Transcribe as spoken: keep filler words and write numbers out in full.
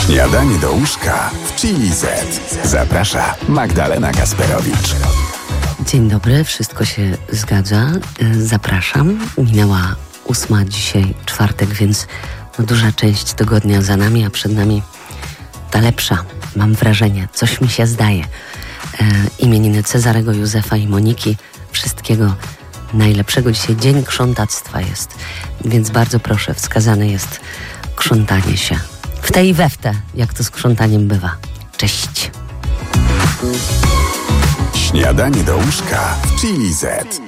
Śniadanie do łóżka w Chili Z. Zaprasza Magdalena Gasperowicz. Dzień dobry, wszystko się zgadza. Zapraszam. Minęła ósma, dzisiaj czwartek, więc no duża część tygodnia za nami, a przed nami ta lepsza. Mam wrażenie, coś mi się zdaje. E, imieniny Cezarego, Józefa i Moniki. Wszystkiego najlepszego. Dzisiaj dzień krzątactwa jest, więc bardzo proszę, wskazane jest krzątanie się. W te i we w te, jak to z krzątaniem bywa. Cześć. Śniadanie do łóżka w Chili Z.